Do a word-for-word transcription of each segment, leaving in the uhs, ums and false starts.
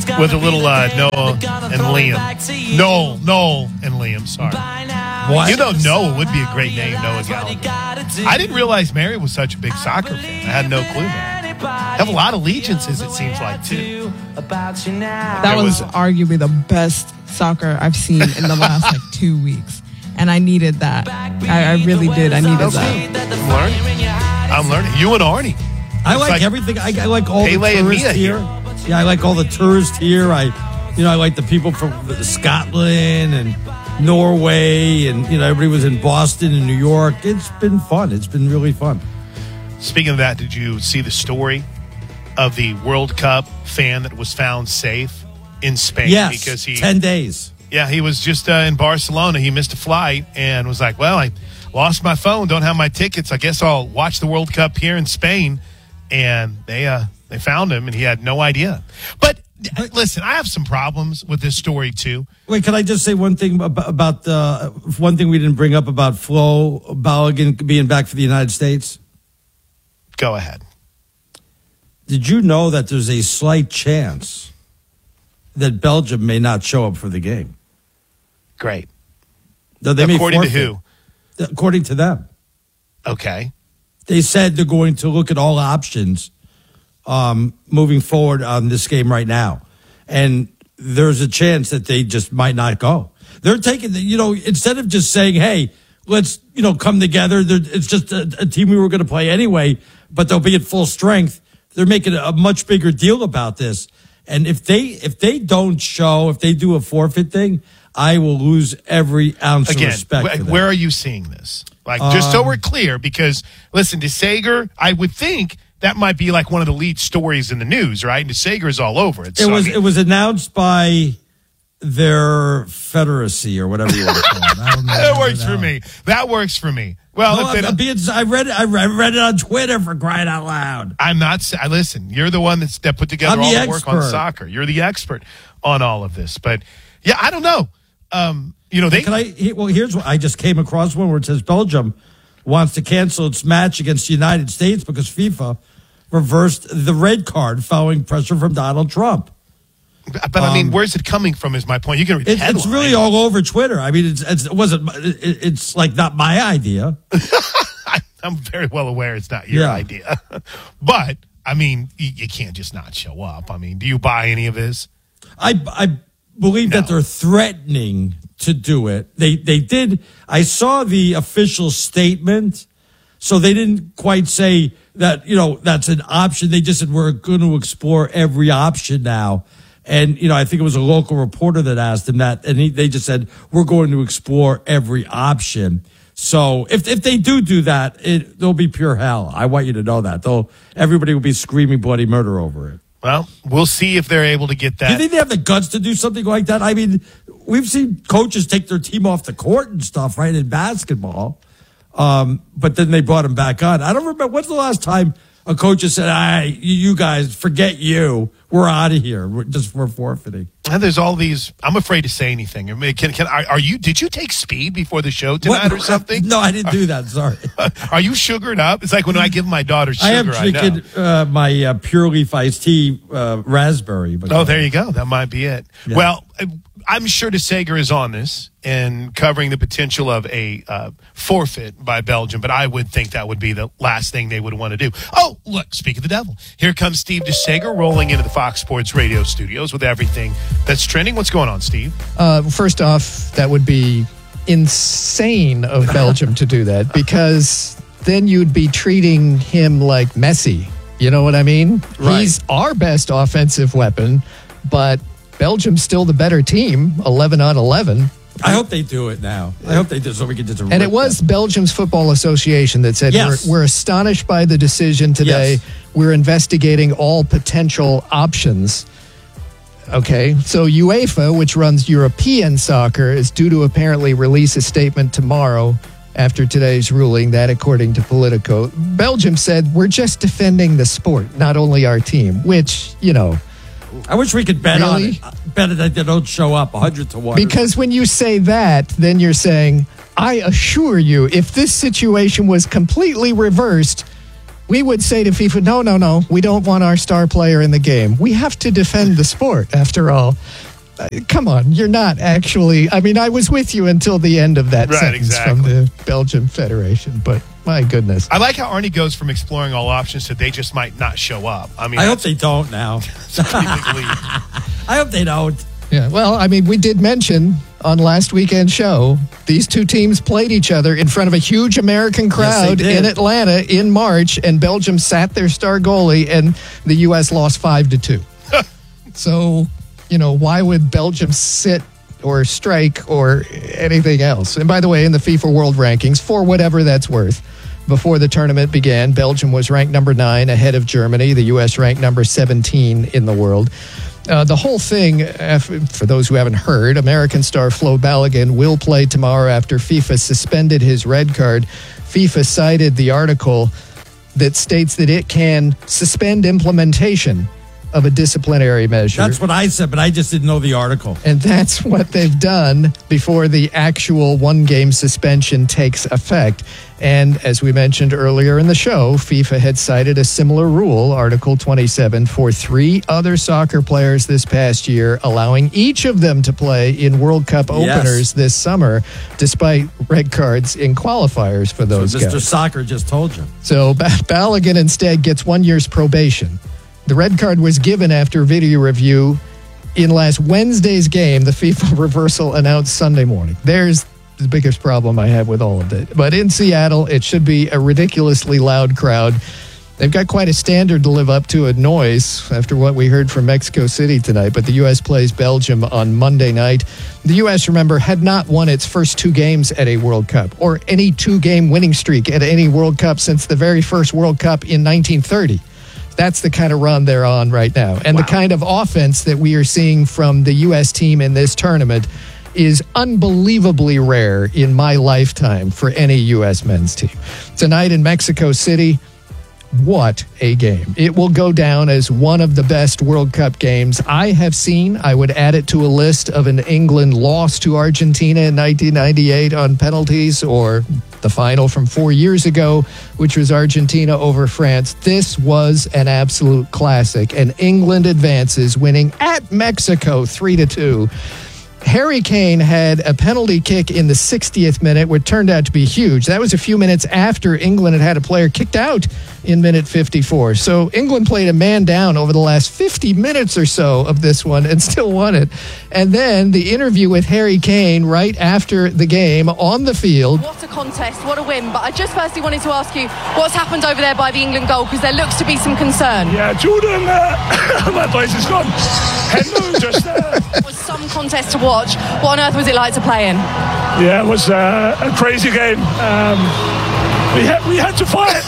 with a little uh, Noah and Liam. Noel, Noel and Liam, sorry. What? You know Noah would be a great name, Noah Gallagher. I didn't realize Mary was such a big soccer fan. I had no clue, man. Have a lot of allegiances, it seems like, too. That was arguably the best soccer I've seen in the last like two weeks. And I needed that. I, I really did. I needed that. I'm learning. I'm learning. You and Arnie. I like, like everything. I, I like all Pele the tourists here. here. Yeah, I like all the tourists here. I, you know, I like the people from Scotland and Norway, and you know, everybody was in Boston and New York. It's been fun. It's been really fun. Speaking of that, did you see the story of the World Cup fan that was found safe in Spain? Yes, because he ten days. Yeah, he was just uh, in Barcelona. He missed a flight and was like, well, I lost my phone, don't have my tickets. I guess I'll watch the World Cup here in Spain. And they uh, they found him, and he had no idea. But uh, listen, I have some problems with this story, too. Wait, can I just say one thing about, about uh, one thing we didn't bring up about Flo Balogun being back for the United States? Go ahead. Did you know that there's a slight chance that Belgium may not show up for the game? Great. No, they According may to who? According to them. Okay. They said they're going to look at all options um, moving forward on this game right now. And there's a chance that they just might not go. They're taking, the, you know, instead of just saying, hey, let's, you know, come together. It's just a, a team we were going to play anyway, but they'll be at full strength. They're making a much bigger deal about this. And if they if they don't show, if they do a forfeit thing, I will lose every ounce Again, of respect wh- for them. Where are you seeing this? Like, just so we're clear, because, listen, DeSager, I would think that might be like one of the lead stories in the news, right? DeSager is all over it. It so, was I mean, it was announced by their Federacy or whatever you want to call it. I don't know that works for me. That works for me. Well, no, if they I'm being, I read it. I read, I read it on Twitter, for crying out loud. I'm not. I listen. You're the one that's, that put together I'm all the the work on expert. soccer. You're the expert on all of this. But yeah, I don't know. Um, you know, they. Can I? he- Well, here's what I just came across one where it says Belgium wants to cancel its match against the United States because FIFA reversed the red card following pressure from Donald Trump. But I mean, where's it coming from? Is my point. You can read the It, it's headline. really all over Twitter. I mean, it's, it's it wasn't. It, it's like not my idea. I'm very well aware it's not your Yeah. idea. But, I mean, you, you can't just not show up. I mean, do you buy any of this? I I believe No. that they're threatening to do it. They they did. I saw the official statement, so they didn't quite say that, you know, that's an option. They just said we're going to explore every option now. And, you know, I think it was a local reporter that asked him that, and he, they just said we're going to explore every option. So if if they do do that, it there'll be pure hell. I want you to know that. They'll everybody will be screaming bloody murder over it. Well, we'll see if they're able to get Do you that. think they have the guts to do something like that? I mean, we've seen coaches take their team off the court and stuff, right, in basketball. Um, but then they brought them back on. I don't remember. When's the last time a coach has said, "Hey, you guys, forget you. We're out of here. We're just we're forfeiting." And there's all these. I'm afraid to say anything. I mean, can, can, are, are you? Did you take speed before the show tonight What? or something? No, I didn't do that. Sorry. Are you sugared up? It's like when I give my daughter sugar. I am I know. drinking uh, my uh, Pure Leaf iced tea uh, raspberry. But Oh, there you go. That might be it. Yeah. Well, I'm sure DeSager is on this and covering the potential of a uh, forfeit by Belgium, but I would think that would be the last thing they would want to do. Oh, look, speak of the devil. Here comes Steve DeSager rolling into the Fox Sports radio studios with everything that's trending. What's going on, Steve? Uh, first off, that would be insane of Belgium to do that, because then you'd be treating him like Messi. You know what I mean? Right. He's our best offensive weapon, but Belgium's still the better team, eleven on eleven. I hope they do it now. I hope they do so we can just. And it was them. Belgium's Football Association that said, Yes. we're, we're astonished by the decision today. Yes. We're investigating all potential options. Okay, so UEFA, which runs European soccer, is due to apparently release a statement tomorrow after today's ruling. That, according to Politico, Belgium said, we're just defending the sport, not only our team, which, you know. I wish we could bet Really? on it. Bet that they don't show up one hundred to one. Because when you say that, then you're saying, I assure you, if this situation was completely reversed, we would say to FIFA, no, no, no, we don't want our star player in the game. We have to defend the sport, after all. Uh, come on, you're not actually... I mean, I was with you until the end of that right, sentence exactly. from the Belgian Federation, but my goodness. I like how Arnie goes from exploring all options to they just might not show up. I mean, I hope they don't now. I hope they don't. Yeah, well, I mean, we did mention on last weekend's show, these two teams played each other in front of a huge American crowd yes, in Atlanta in March, and Belgium sat their star goalie, and the U S lost five to two. So, you know, why would Belgium sit or strike or anything else? And by the way, in the FIFA World Rankings, for whatever that's worth, before the tournament began, Belgium was ranked number nine ahead of Germany. The U S ranked number seventeen in the world. Uh, the whole thing, uh, for those who haven't heard, American star Flo Balogun will play tomorrow after FIFA suspended his red card. FIFA cited the article that states that it can suspend implementation of a disciplinary measure. That's what I said, but I just didn't know the article. And that's what they've done before the actual one-game suspension takes effect. And as we mentioned earlier in the show, FIFA had cited a similar rule, Article twenty-seven, for three other soccer players this past year, allowing each of them to play in World Cup openers yes. this summer, despite red cards in qualifiers for those so guys. Mister Soccer just told you. So Balogun instead gets one year's probation. The red card was given after video review in last Wednesday's game. The FIFA reversal announced Sunday morning. There's the biggest problem I have with all of it. But in Seattle, it should be a ridiculously loud crowd. They've got quite a standard to live up to at noise after what we heard from Mexico City tonight. But the U S plays Belgium on Monday night. The U S, remember, had not won its first two games at a World Cup or any two-game winning streak at any World Cup since the very first World Cup in nineteen thirty. That's the kind of run they're on right now. And wow. the kind of offense that we are seeing from the U S team in this tournament is unbelievably rare in my lifetime for any U S men's team. Tonight in Mexico City, what a game. It will go down as one of the best World Cup games I have seen. I would add it to a list of an England loss to Argentina in nineteen ninety-eight on penalties, or the final from four years ago, which was Argentina over France. This was an absolute classic, and England advances, winning at Mexico three to two. Harry Kane had a penalty kick in the sixtieth minute, which turned out to be huge. That was a few minutes after England had had a player kicked out in minute fifty-four. So England played a man down over the last fifty minutes or so of this one and still won it. And then the interview with Harry Kane right after the game on the field. What a contest, what a win. But I just firstly wanted to ask you what's happened over there by the England goal, because there looks to be some concern. Yeah, Jordan, uh, my voice is gone. Henry just uh... It was some contest to watch. What on earth was it like to play in? Yeah, it was uh, a crazy game. Um, we had we had to fight.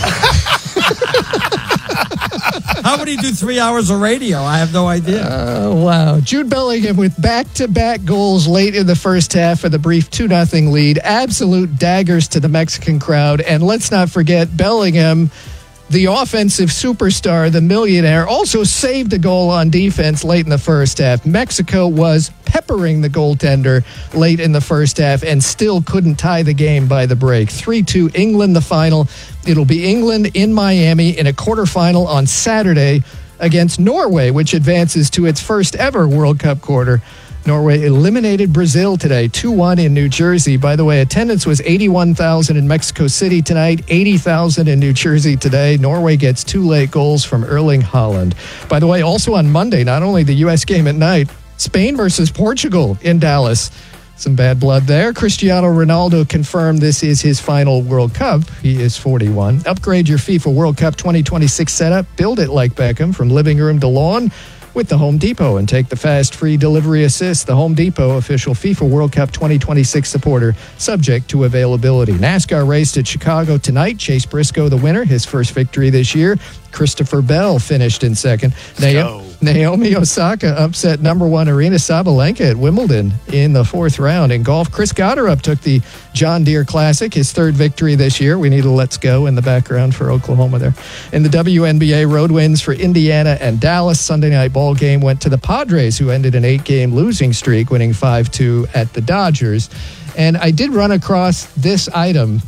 How would he do three hours of radio? I have no idea. Oh, uh, wow. Jude Bellingham with back-to-back goals late in the first half of the brief two nothing lead. Absolute daggers to the Mexican crowd. And let's not forget, Bellingham, the offensive superstar, the millionaire, also saved a goal on defense late in the first half. Mexico was peppering the goaltender late in the first half and still couldn't tie the game by the break. three two England, the final. It'll be England in Miami in a quarterfinal on Saturday against Norway, which advances to its first ever World Cup quarter. Norway eliminated Brazil today, two one in New Jersey. By the way, attendance was eighty-one thousand in Mexico City tonight, eighty thousand in New Jersey today. Norway gets two late goals from Erling Haaland. By the way, also on Monday, not only the U S game at night, Spain versus Portugal in Dallas. Some bad blood there. Cristiano Ronaldo confirmed this is his final World Cup. He is forty-one. Upgrade your FIFA World Cup twenty twenty-six setup. Build it like Beckham from living room to lawn with the Home Depot, and take the fast free delivery assist. The Home Depot, official FIFA World Cup twenty twenty-six supporter, subject to availability. NASCAR raced at Chicago tonight. Chase Briscoe, the winner, his first victory this year. Christopher Bell finished in second. Naomi, Naomi Osaka upset number one Arina Sabalenka at Wimbledon in the fourth round. In golf, Chris Gotterup took the John Deere Classic, his third victory this year. We need a let's go in the background for Oklahoma there. In the W N B A, road wins for Indiana and Dallas. Sunday night ball game went to the Padres, who ended an eight-game losing streak, winning five two at the Dodgers. And I did run across this item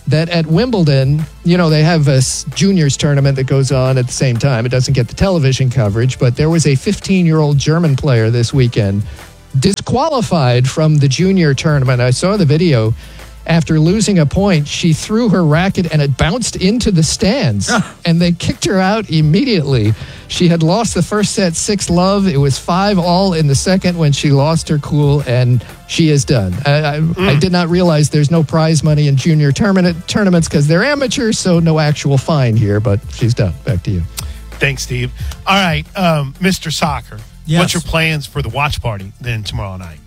that at Wimbledon, you know, they have a juniors tournament that goes on at the same time. It doesn't get the television coverage, but there was a fifteen-year-old German player this weekend disqualified from the junior tournament. I saw the video. After losing a point, she threw her racket and it bounced into the stands, and they kicked her out immediately. She had lost the first set six love. It was five all in the second when she lost her cool, and she is done. I, I, mm. I did not realize there's no prize money in junior tournament tournaments because they're amateurs, so no actual fine here, but she's done. Back to you. Thanks, Steve. All right, um, Mister Soccer, yes. What's your plans for the watch party then tomorrow night?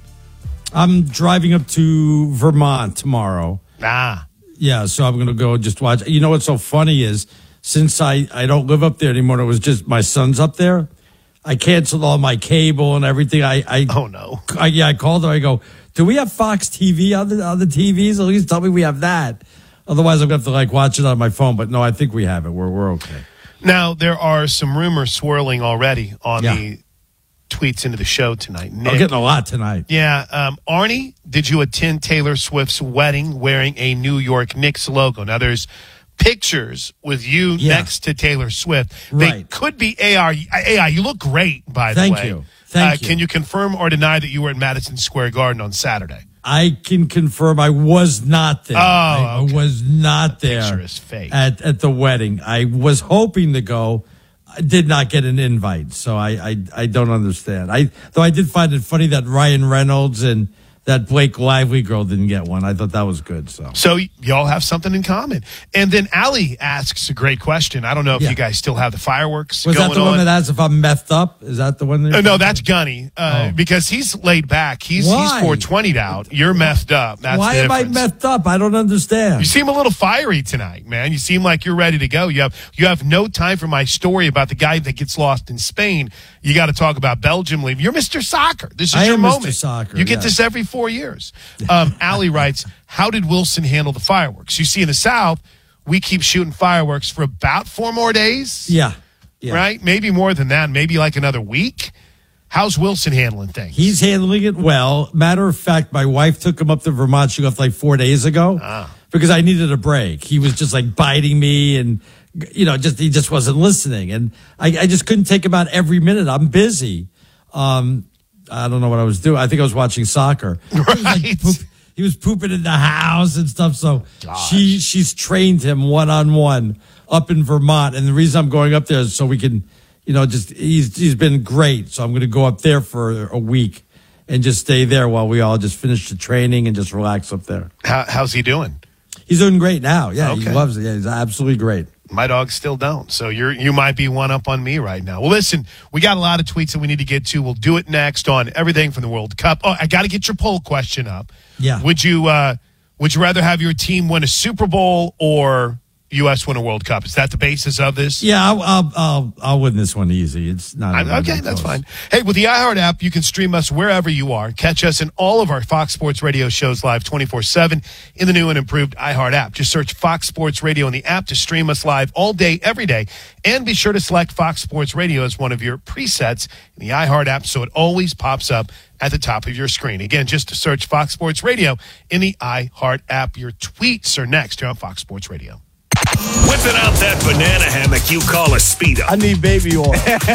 I'm driving up to Vermont tomorrow. Ah. Yeah, so I'm going to go just watch. You know what's so funny is since I, I don't live up there anymore, it was just my son's up there. I canceled all my cable and everything. I, I Oh, no. I, yeah, I called her. I go, do we have Fox T V on the, on the T Vs? At least tell me we have that. Otherwise, I'm going to have to like watch it on my phone. But no, I think we have it. We're, we're okay. Now, there are some rumors swirling already on Yeah. the tweets into the show tonight. Nick, I'm getting a lot tonight. Yeah. Um, Arnie, did you attend Taylor Swift's wedding wearing a New York Knicks logo? Now, there's pictures with you Yeah. next to Taylor Swift. Right. They could be A I. A I, you look great, by the Thank way. you. Thank uh, you. Can you confirm or deny that you were at Madison Square Garden on Saturday? I can confirm I was not there. Oh, I, okay. I was not there Picture is fake. at at the wedding. I was hoping to go. I did not get an invite, so I, I I don't understand. I though I did find it funny that Ryan Reynolds and that Blake Lively girl didn't get one. I thought that was good. So, so y'all have something in common. And then Allie asks a great question. I don't know if Yeah. you guys still have the fireworks was going that the on. one that asks if I'm methed up? Is that the one? Uh, no, that's Gunny uh, Oh. because he's laid back. He's Why? he's four twenty'd out. You're messed up. That's Why the am I difference. methed up? I don't understand. You seem a little fiery tonight, man. You seem like you're ready to go. You have you have no time for my story about the guy that gets lost in Spain. You got to talk about Belgium leaving. You're Mister Soccer. This is I your am moment. Mister Soccer, You get yes. this every four years. Um, Allie writes, how did Wilson handle the fireworks? You see, in the South, we keep shooting fireworks for about four more days. Yeah, yeah. Right? Maybe more than that. Maybe like another week. How's Wilson handling things? He's handling it well. Matter of fact, my wife took him up to Vermont. She left like four days ago Ah. because I needed a break. He was just like biting me and, you know, just he just wasn't listening. And I, I just couldn't take him out every minute. I'm busy. Um, I don't know what I was doing. I think I was watching soccer. He was, like, Right. poop, he was pooping in the house and stuff. So she she's trained him one on one up in Vermont. And the reason I'm going up there is so we can, you know, just he's he's been great. So I'm going to go up there for a week and just stay there while we all just finish the training and just relax up there. How, how's he doing? He's doing great now. Yeah, he Okay. loves it. Yeah, he's absolutely great. My dogs still don't. So you're you might be one up on me right now. Well, listen, we got a lot of tweets that we need to get to. We'll do it next on everything from the World Cup. Oh, I got to get your poll question up. Yeah. Would you uh, would you rather have your team win a Super Bowl or U S win a World Cup? Is that the basis of this? Yeah, I'll I'll I'll, I'll win this one easy. It's not I'm- not okay, even that's close. fine. Hey, with the iHeart app, you can stream us wherever you are. Catch us in all of our Fox Sports Radio shows live twenty-four seven in the new and improved iHeart app. Just search Fox Sports Radio in the app to stream us live all day, every day. And be sure to select Fox Sports Radio as one of your presets in the iHeart app so it always pops up at the top of your screen. Again, just to search Fox Sports Radio in the iHeart app. Your tweets are next here on Fox Sports Radio. Whipping out that banana hammock you call a Speedo. I need baby oil.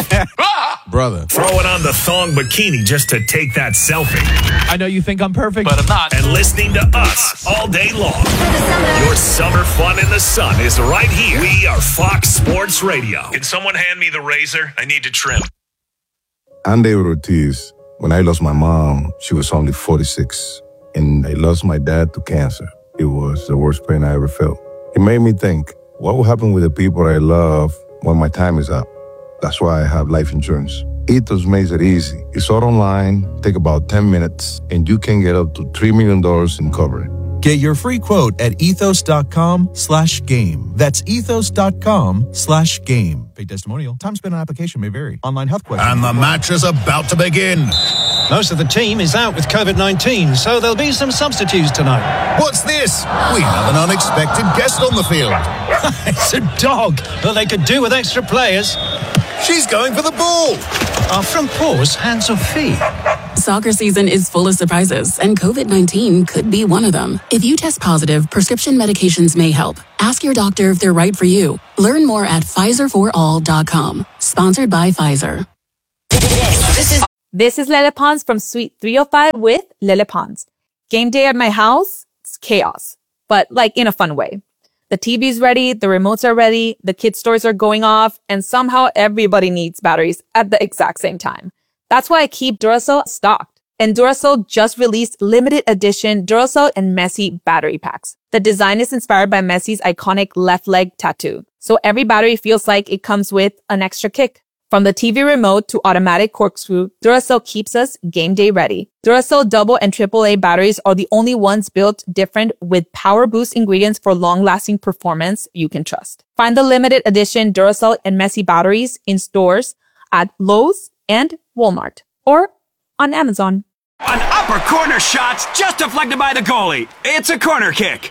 Brother. Throwing on the thong bikini just to take that selfie. I know you think I'm perfect, but I'm not. And listening to us all day long. Your summer fun in the sun is right here. We are Fox Sports Radio. Can someone hand me the razor? I need to trim. I'm David Ortiz. When I lost my mom, she was only forty-six. And I lost my dad to cancer. It was the worst pain I ever felt. It made me think, what will happen with the people I love when my time is up? That's why I have life insurance. Ethos makes it easy. It's all online, take about ten minutes, and you can get up to three million dollars in coverage. Get your free quote at ethos.com slash game. That's ethos.com slash game. Paid testimonial. Time spent on application may vary. Online health questions. And the match is about to begin. Most of the team is out with COVID nineteen, so there'll be some substitutes tonight. What's this? We have an unexpected guest on the field. It's a dog. Well, they could do with extra players. She's going for the ball. Our front paws, hands or feet. Soccer season is full of surprises, and COVID nineteen could be one of them. If you test positive, prescription medications may help. Ask your doctor if they're right for you. Learn more at Pfizer for all dot com. Sponsored by Pfizer. This is This is Lele Pons from Suite three oh five with Lele Pons. Game day at my house, it's chaos, but like in a fun way. The T V's ready, the remotes are ready, the kids' stores are going off, and somehow everybody needs batteries at the exact same time. That's why I keep Duracell stocked. And Duracell just released limited edition Duracell and Messi battery packs. The design is inspired by Messi's iconic left leg tattoo. So every battery feels like it comes with an extra kick. From the T V remote to automatic corkscrew, Duracell keeps us game day ready. Duracell double and triple A batteries are the only ones built different with power boost ingredients for long-lasting performance you can trust. Find the limited edition Duracell and Messi batteries in stores at Lowe's and Walmart or on Amazon. An upper corner shot's just deflected by the goalie. It's a corner kick.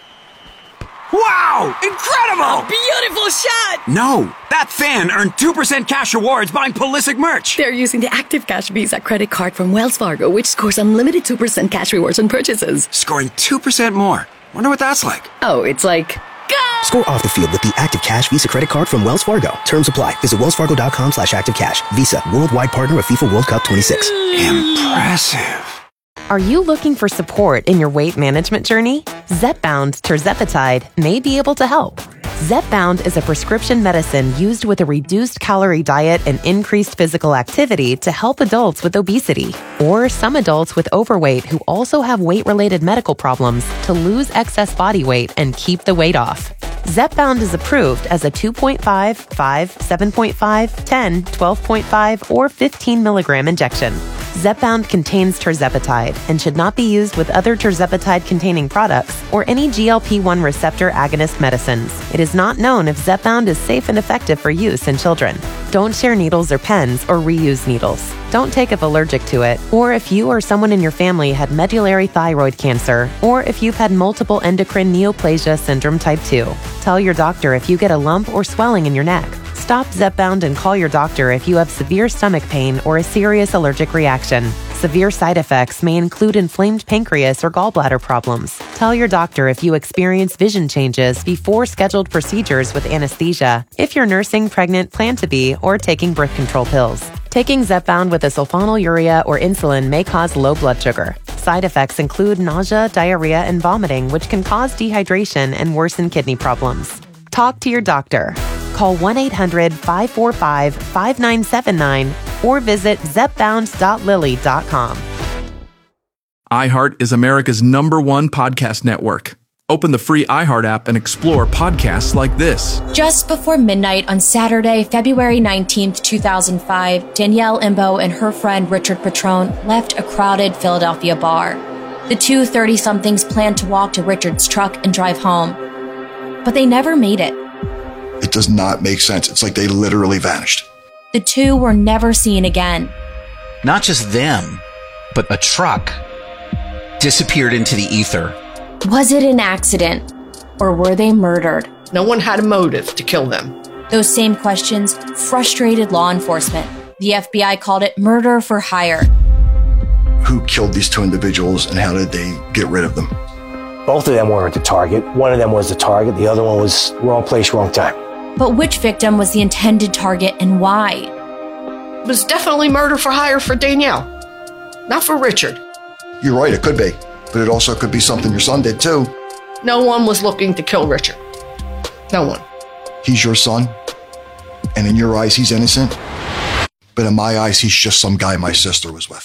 Wow! Incredible! A beautiful shot! No, that fan earned two percent cash rewards buying Pulisic merch. They're using the Active Cash Visa credit card from Wells Fargo, which scores unlimited two percent cash rewards on purchases. Scoring two percent more. Wonder what that's like. Oh, it's like... Go! Score off the field with the Active Cash Visa credit card from Wells Fargo. Terms apply. Visit wellsfargo.com slash activecash. Visa, worldwide partner of FIFA World Cup twenty-six. Impressive. Are you looking for support in your weight management journey? Zepbound tirzepatide may be able to help. Zepbound is a prescription medicine used with a reduced calorie diet and increased physical activity to help adults with obesity or some adults with overweight who also have weight-related medical problems to lose excess body weight and keep the weight off. Zepbound is approved as a two point five, five, seven point five, ten, twelve point five, or fifteen milligram injection. Zepbound contains tirzepatide and should not be used with other tirzepatide-containing products or any G L P one receptor agonist medicines. It is not known if Zepbound is safe and effective for use in children. Don't share needles or pens or reuse needles. Don't take if allergic to it, or if you or someone in your family had medullary thyroid cancer, or if you've had multiple endocrine neoplasia syndrome type two. Tell your doctor if you get a lump or swelling in your neck. Stop Zepbound and call your doctor if you have severe stomach pain or a serious allergic reaction. Severe side effects may include inflamed pancreas or gallbladder problems. Tell your doctor if you experience vision changes before scheduled procedures with anesthesia, if you're nursing, pregnant, plan to be, or taking birth control pills. Taking Zepbound with a sulfonylurea or insulin may cause low blood sugar. Side effects include nausea, diarrhea, and vomiting, which can cause dehydration and worsen kidney problems. Talk to your doctor. Call one eight hundred, five four five, five nine seven nine or visit zepbound dot lilly dot com. iHeart is America's number one podcast network. Open the free iHeart app and explore podcasts like this. Just before midnight on Saturday, February nineteenth, two thousand five, Danielle Imbo and her friend Richard Petrone left a crowded Philadelphia bar. The two thirty-somethings planned to walk to Richard's truck and drive home, but they never made it. It does not make sense. It's like they literally vanished. The two were never seen again. Not just them, but a truck disappeared into the ether. Was it an accident, or were they murdered? No one had a motive to kill them. Those same questions frustrated law enforcement. The F B I called it murder for hire. Who killed these two individuals and how did they get rid of them? Both of them weren't the target. One of them was the target. The other one was wrong place, wrong time. But which victim was the intended target and why? It was definitely murder for hire for Danielle, not for Richard. You're right, it could be. But it also could be something your son did too. No one was looking to kill Richard. No one. He's your son, and in your eyes, he's innocent. But in my eyes, he's just some guy my sister was with.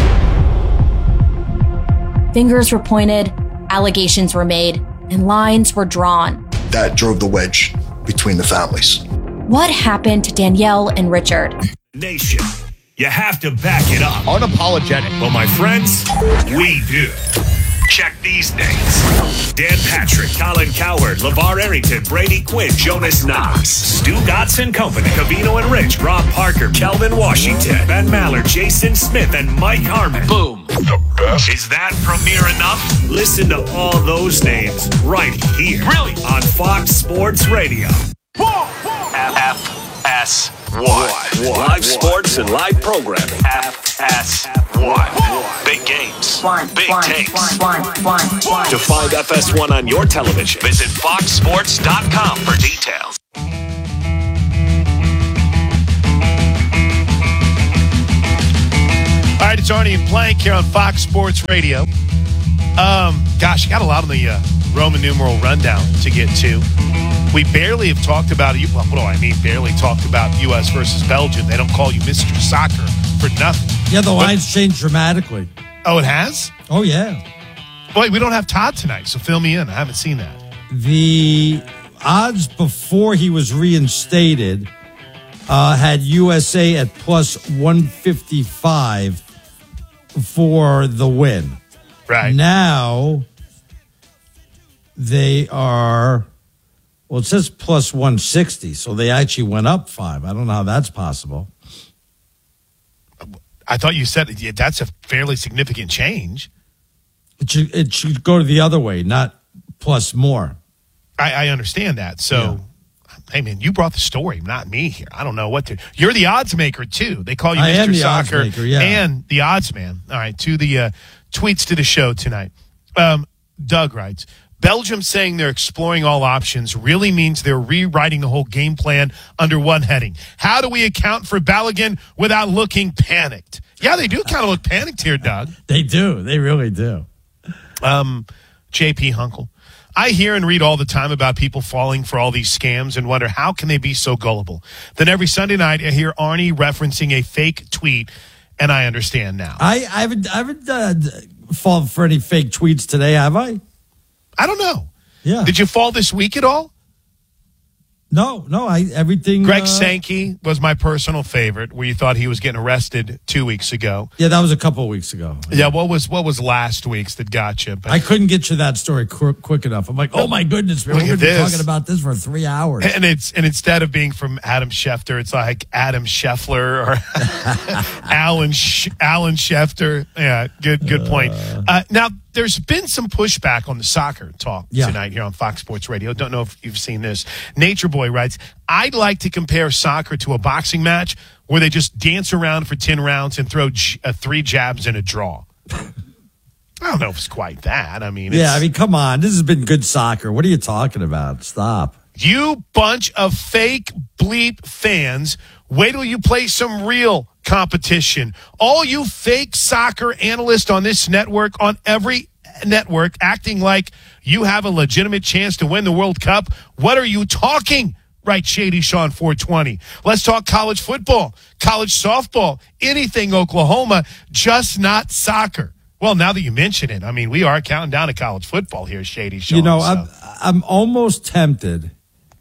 Fingers were pointed, allegations were made, and lines were drawn. That drove the wedge between the families. What happened to Danielle and Richard? Nation, you have to back it up. Unapologetic. Well, my friends, we do. Check these names. Dan Patrick, Colin Cowherd, LeVar Arrington, Brady Quinn, Jonas Knox, Stu Dotson Company, Cavino and Rich, Rob Parker, Kelvin Washington, Ben Maller, Jason Smith, and Mike Harmon. Boom. The best. Is that premiere enough? Listen to all those names right here. Really? On Fox Sports Radio. F S one. Live sports and live programming. F S one. Big games. Big takes. To find F S one on your television, visit fox sports dot com for details. All right, it's Arnie and Plank here on Fox Sports Radio. Um, gosh, I got a lot on the uh, Roman numeral rundown to get to. We barely have talked about it. Well, what do I mean? Barely talked about U S versus Belgium. They don't call you Mister Soccer for nothing. Yeah, the but, lines changed dramatically. Oh, it has? Oh, yeah. Boy, we don't have Todd tonight, so fill me in. I haven't seen that. The odds before he was reinstated uh, had U S A at plus one fifty-five for the win. Right. Now they are, well, it says plus one sixty, so they actually went up five. I don't know how that's possible. I thought you said yeah, that's a fairly significant change. It should, it should go to the other way, not plus more. I, I understand that. So, yeah. Hey, man, you brought the story, not me here. I don't know what to. You're the odds maker, too. They call you I Mister am the Soccer odds maker, yeah. and the odds man. All right, to the uh, tweets to the show tonight. Um, Doug writes, Belgium saying they're exploring all options really means they're rewriting the whole game plan under one heading. How do we account for Balogun without looking panicked? Yeah, they do kind of look panicked here, Doug. They do. They really do. Um, J P Hunkel. I hear and read all the time about people falling for all these scams and wonder how can they be so gullible. Then every Sunday night I hear Arnie referencing a fake tweet, and I understand now. I, I haven't, I haven't uh, fallen for any fake tweets today, have I? I don't know. Yeah. Did you fall this week at all? No, no. I everything. Greg uh, Sankey was my personal favorite, where you thought he was getting arrested two weeks ago. Yeah, that was a couple of weeks ago. Yeah, what was what was last week's that got you? But I couldn't get you that story qu- quick enough. I'm like, oh my goodness, man, Look we're at going to be this. talking about this for three hours. And it's and instead of being from Adam Schefter, it's like Adam Scheffler or Alan Sh- Alan Schefter. Yeah, good good point. Uh, now there's been some pushback on the soccer talk Yeah. tonight here on Fox Sports Radio. Don't know if you've seen this. Nature Boy writes, I'd like to compare soccer to a boxing match where they just dance around for ten rounds and throw j- uh, three jabs and a draw. I don't know if it's quite that. I mean, it's, Yeah, I mean, come on. This has been good soccer. What are you talking about? Stop. you bunch of fake bleep fans, wait till you play some real competition. All you fake soccer analysts on this network, on every network, acting like you have a legitimate chance to win the World Cup. What are you talking? Right, Shady Sean four twenty. Let's talk college football, college softball, anything Oklahoma, just not soccer. Well, now that you mention it, I mean, we are counting down to college football here, Shady Sean. You know, so. I'm, I'm almost tempted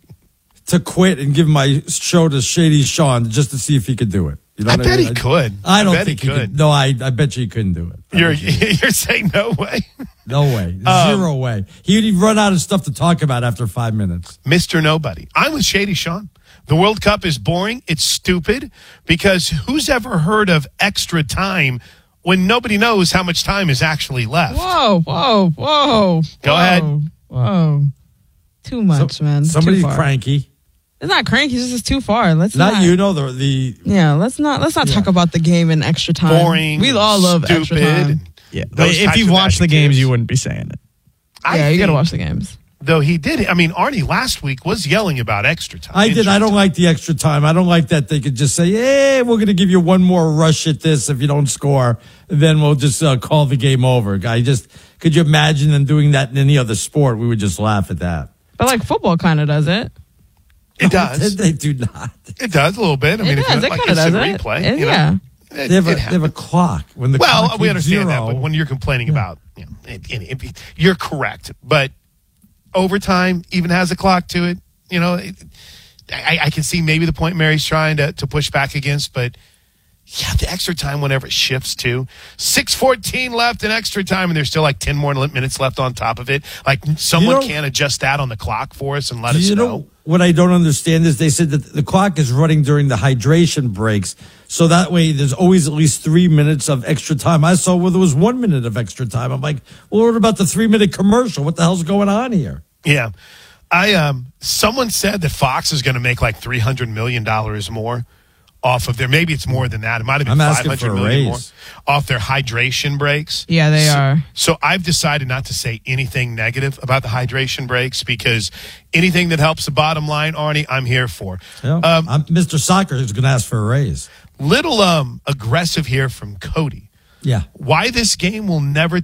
to quit and give my show to Shady Sean just to see if he could do it. You know I what bet I mean? he could. I don't I bet think he he could. could. No, I, I bet you he couldn't do it. You're you're saying no way? No way. Um, Zero way. He'd run out of stuff to talk about after five minutes. Mister Nobody. I'm with Shady Sean. The World Cup is boring. It's stupid because who's ever heard of extra time when nobody knows how much time is actually left? Whoa, whoa, whoa. Go whoa, ahead. Whoa. Too much, So- man. Somebody's too far. cranky. It's not cranky. This is too far. Let's Not not. you know the the Yeah, let's not. Let's not talk about the game in extra time. Boring, We all love extra stupid. time. Yeah, but Those if types you've of watched the games, adjectives. you wouldn't be saying it. I Yeah, you got to think, watch the games. Though he did. I mean, Arnie last week was yelling about extra time. I did. I don't like the extra time. I don't like that they could just say, "Hey, we're going to give you one more rush at this if you don't score, then we'll just uh, call the game over." I just could you imagine them doing that in any other sport? We would just laugh at that. But like football kind of does it. It does. They do not. It does a little bit. I mean, It if does. you It like kinda instant does it. replay, It- you know, yeah. it- They have, a, it they have a happens. clock. When the Well, clock we hits understand zero, that, but when you're complaining about, you know, it, it, it, you're correct. But overtime even has a clock to it. You know, it, I, I can see maybe the point Mary's trying to, to push back against, but yeah, the extra time whenever it shifts to six fourteen left in extra time, and there's still like ten more minutes left on top of it. Like someone You know- can't adjust that on the clock for us and let Do us you know. know what I don't understand is they said that the clock is running during the hydration breaks, so that way there's always at least three minutes of extra time. I saw where there was one minute of extra time. I'm like, well, what about the three minute commercial? What the hell's going on here? Yeah. I um someone said that Fox is going to make like three hundred million dollars more off of their, maybe it's more than that. It might have been I'm five asking hundred for a million more raise. off their hydration breaks. Yeah, they so, are. So I've decided not to say anything negative about the hydration breaks because anything that helps the bottom line, Arnie, I'm here for. Yeah. Um, I'm, Mister Soccer is going to ask for a raise. Little um aggressive here from Cody. Yeah. Why this game will never